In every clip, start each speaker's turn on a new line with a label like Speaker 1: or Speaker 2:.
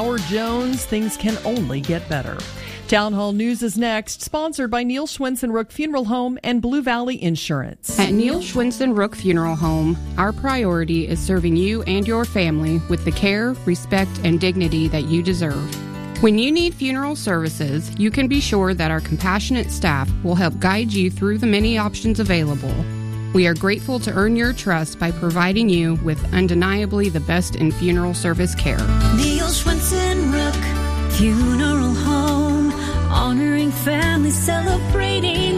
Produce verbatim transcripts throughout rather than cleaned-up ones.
Speaker 1: Howard Jones, things can only get better. Town Hall News is next, sponsored by Neil Schwensen-Rook Funeral Home and Blue Valley Insurance.
Speaker 2: At Neil Schwensen-Rook Funeral Home, our priority is serving you and your family with the care, respect, and dignity that you deserve. When you need funeral services, you can be sure that our compassionate staff will help guide you through the many options available. We are grateful to earn your trust by providing you with undeniably the best in funeral service care.
Speaker 3: Neil Schwensen-Rook Funeral Home, honoring families, celebrating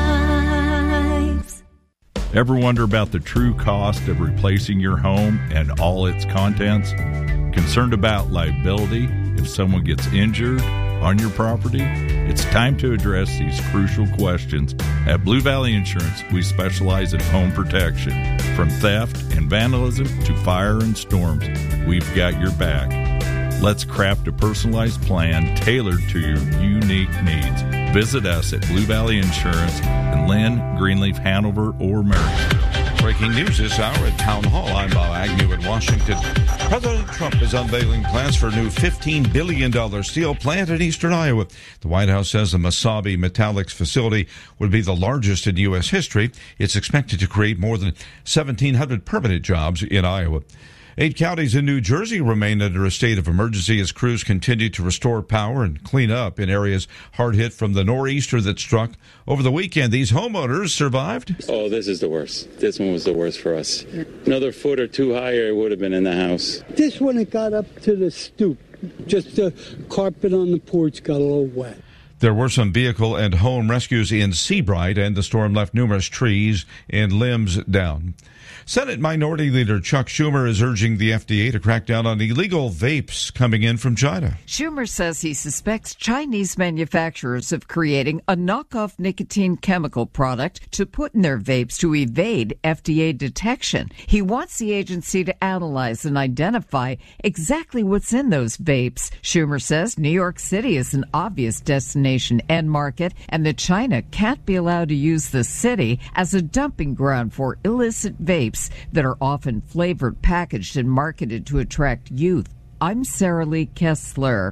Speaker 3: lives.
Speaker 4: Ever wonder about the true cost of replacing your home and all its contents? Concerned about liability if someone gets injured on your property? It's time to address these crucial questions. At Blue Valley Insurance, we specialize in home protection. From theft and vandalism to fire and storms, we've got your back. Let's craft a personalized plan tailored to your unique needs. Visit us at Blue Valley Insurance in Lynn, Greenleaf, Hanover, or Marysville.
Speaker 5: Breaking news this hour at Town Hall. I'm Bob Agnew in Washington. President Trump is unveiling plans for a new fifteen billion dollars steel plant in eastern Iowa. The White House says the Mesabi Metallics facility would be the largest in U S history. It's expected to create more than seventeen hundred permanent jobs in Iowa. Eight counties in New Jersey remain under a state of emergency as crews continue to restore power and clean up in areas hard hit from the nor'easter that struck over the weekend. These homeowners survived.
Speaker 6: Oh, this is the worst. This one was the worst for us. Another foot or two higher, it would have been in the house.
Speaker 7: This one, it got up to the stoop. Just the carpet on the porch got a little wet.
Speaker 5: There were some vehicle and home rescues in Seabright, and the storm left numerous trees and limbs down. Senate Minority Leader Chuck Schumer is urging the F D A to crack down on illegal vapes coming in from China.
Speaker 8: Schumer says he suspects Chinese manufacturers of creating a knockoff nicotine chemical product to put in their vapes to evade F D A detection. He wants the agency to analyze and identify exactly what's in those vapes. Schumer says New York City is an obvious destination and market, and that China can't be allowed to use the city as a dumping ground for illicit vapes that are often flavored, packaged, and marketed to attract youth. I'm Sarah Lee Kessler.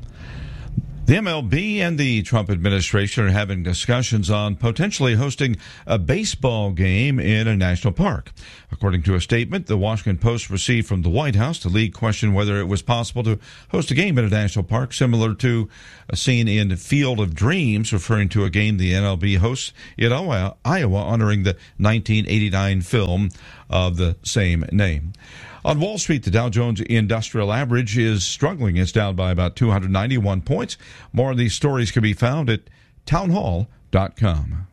Speaker 5: The M L B and the Trump administration are having discussions on potentially hosting a baseball game in a national park. According to a statement the Washington Post received from the White House, the league questioned whether it was possible to host a game in a national park similar to a scene in Field of Dreams, referring to a game the M L B hosts in Iowa, honoring the nineteen eighty-nine film of the same name. On Wall Street, the Dow Jones Industrial Average is struggling. It's down by about two hundred ninety-one points. More of these stories can be found at townhall dot com.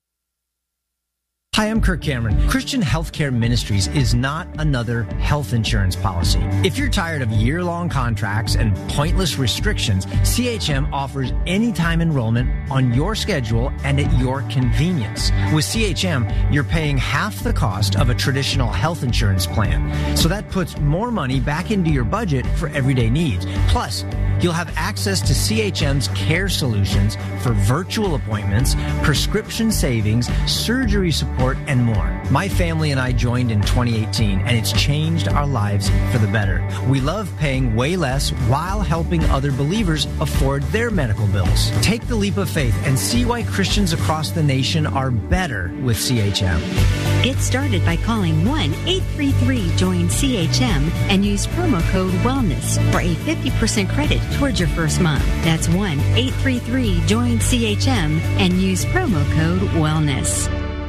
Speaker 9: Hi, I'm Kirk Cameron. Christian Healthcare Ministries is not another health insurance policy. If you're tired of year-long contracts and pointless restrictions, C H M offers anytime enrollment on your schedule and at your convenience. With C H M, you're paying half the cost of a traditional health insurance plan. So that puts more money back into your budget for everyday needs. Plus, you'll have access to C H M's care solutions for virtual appointments, prescription savings, surgery support, and more. My family and I joined in twenty eighteen, and it's changed our lives for the better. We love paying way less while helping other believers afford their medical bills. Take the leap of faith and see why Christians across the nation are better with C H M.
Speaker 10: Get started by calling one eight three three join C H M and use promo code WELLNESS for a fifty percent credit towards your first month. That's one eight three three join C H M and use promo code WELLNESS.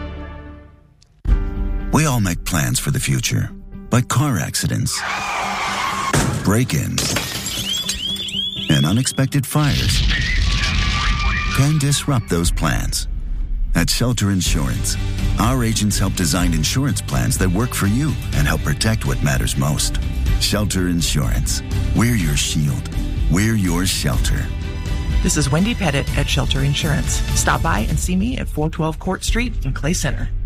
Speaker 11: We all make plans for the future, but car accidents, break-ins, and unexpected fires can disrupt those plans. At Shelter Insurance, our agents help design insurance plans that work for you and help protect what matters most. Shelter Insurance. We're your shield. We're your shelter.
Speaker 12: This is Wendy Pettit at Shelter Insurance. Stop by and see me at four twelve Court Street in Clay Center.